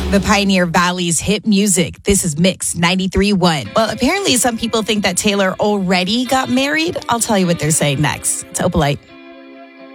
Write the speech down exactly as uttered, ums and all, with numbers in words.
The Pioneer Valley's hit music. This is Mix ninety-three point one. Well, apparently some people think that Taylor already got married. I'll tell you what they're saying next. It's Opalite.